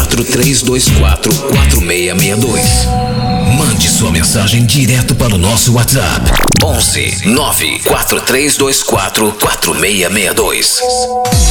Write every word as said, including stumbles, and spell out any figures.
quatro três dois quatro, quatro seis seis dois. Mande sua mensagem direto para o nosso WhatsApp. onze nove quatro três dois quatro, quatro seis seis dois.